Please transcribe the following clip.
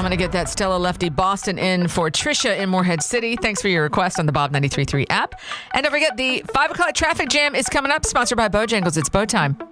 I'm going to get that Stella Lefty Boston in for Trisha in Morehead City. Thanks for your request on the Bob 93.3 app. And don't forget, the 5 o'clock traffic jam is coming up, sponsored by Bojangles. It's Bow time.